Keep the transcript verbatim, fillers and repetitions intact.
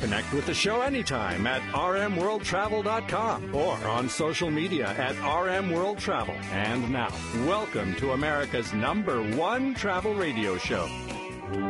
Connect with the show anytime at r m world travel dot com or on social media at R M World Travel. And now, welcome to America's number one travel radio show,